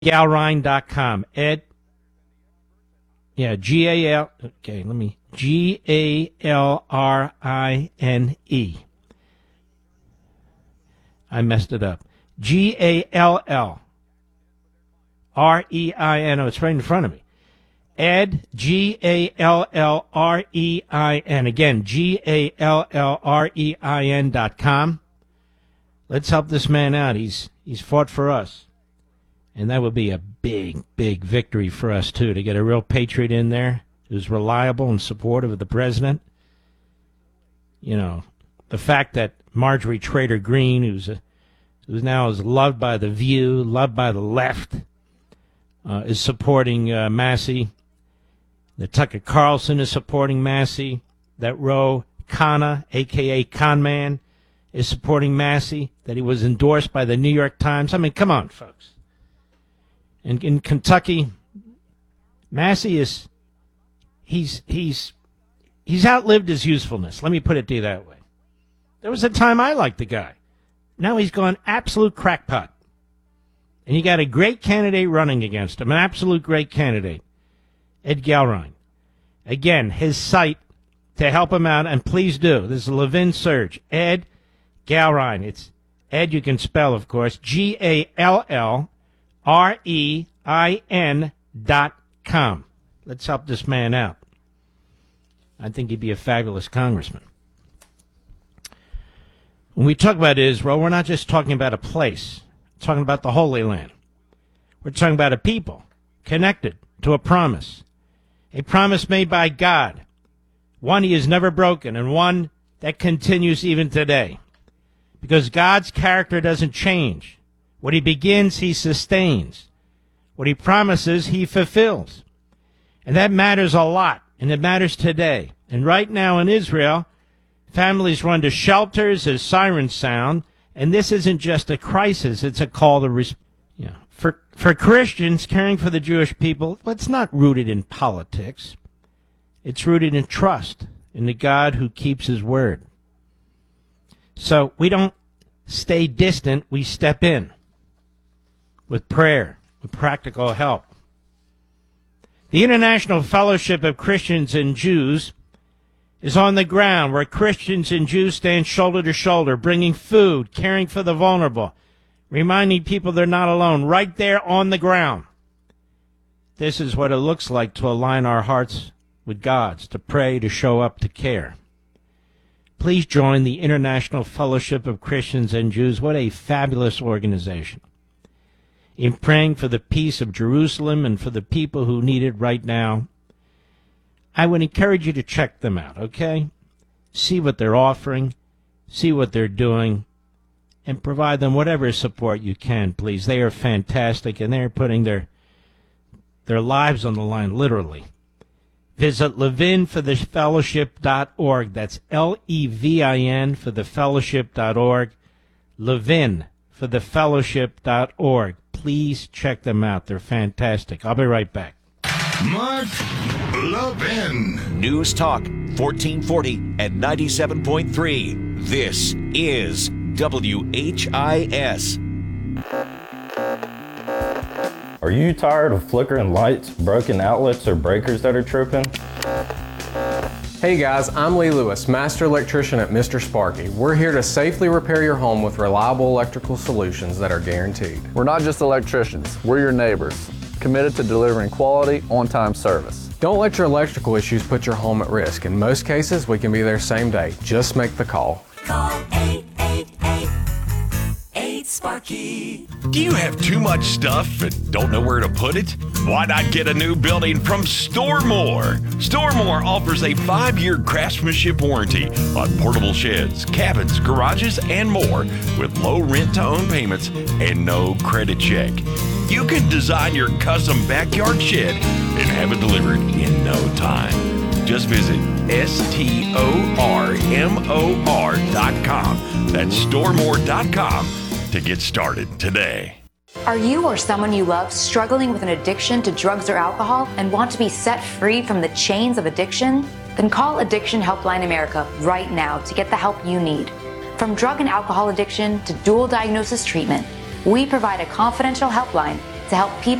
GalRine.com. Ed, yeah, G-A-L, okay, G-A-L-R-I-N-E. I messed it up. G-A-L-L-R-E-I-N-O. It's right in front of me. Ed, G-A-L-L-R-E-I-N. Again, G-A-L-L-R-E-I-N.com. Let's help this man out. He's fought for us. And that would be a big, big victory for us, too, to get a real patriot in there who's reliable and supportive of the president. You know, the fact that Marjorie Trader Greene, who's now is loved by The View, loved by the left, is supporting Massey. That Tucker Carlson is supporting Massey. That Ro Khanna, a.k.a. Conman, is supporting Massey. That he was endorsed by the New York Times. I mean, come on, folks. And in Kentucky, Massey is he's outlived his usefulness. Let me put it to you that way. There was a time I liked the guy. Now he's gone absolute crackpot. And you got a great candidate running against him, an absolute great candidate, Ed Galrine. Again, his site to help him out, and please do. This is Levin Surge. Ed Galrine. It's Ed, you can spell, of course, GALLREIN.com. Let's help this man out. I think he'd be a fabulous congressman. When we talk about Israel, we're not just talking about a place. We're talking about the Holy Land. We're talking about a people connected to a promise made by God, one he has never broken, and one that continues even today. Because God's character doesn't change. What he begins, he sustains. What he promises, he fulfills. And that matters a lot, and it matters today. And right now in Israel, families run to shelters as sirens sound, and this isn't just a crisis, it's a call to For Christians, caring for the Jewish people, well, it's not rooted in politics. It's rooted in trust in the God who keeps his word. So we don't stay distant, we step in with prayer, with practical help. The International Fellowship of Christians and Jews is on the ground where Christians and Jews stand shoulder to shoulder, bringing food, caring for the vulnerable, reminding people they're not alone, right there on the ground. This is what it looks like to align our hearts with God's, to pray, to show up, to care. Please join the International Fellowship of Christians and Jews. What a fabulous organization. In praying for the peace of Jerusalem and for the people who need it right now, I would encourage you to check them out, okay? See what they're offering, see what they're doing, and provide them whatever support you can, please. They are fantastic, and they're putting their lives on the line, literally. Visit levinforthefellowship.org. That's Levin for thefellowship.org. Levinforthefellowship.org. Please check them out. They're fantastic. I'll be right back. Mark Levin. News Talk 1440 and 97.3. This is WHIS. Are you tired of flickering lights, broken outlets, or breakers that are tripping? Hey guys, I'm Lee Lewis, Master Electrician at Mr. Sparky. We're here to safely repair your home with reliable electrical solutions that are guaranteed. We're not just electricians, we're your neighbors, committed to delivering quality, on-time service. Don't let your electrical issues put your home at risk. In most cases, we can be there same day. Just make the call. Call 888-8-SPARKY. Do you have too much stuff and don't know where to put it? Why not get a new building from Store More? Store More offers a 5-year craftsmanship warranty on portable sheds, cabins, garages, and more with low rent-to-own payments and no credit check. You can design your custom backyard shed and have it delivered in no time. Just visit STORMOR.com. That's StoreMore.com to get started today. Are you or someone you love struggling with an addiction to drugs or alcohol and want to be set free from the chains of addiction? Then call Addiction Helpline America right now to get the help you need. From drug and alcohol addiction to dual diagnosis treatment, we provide a confidential helpline to help people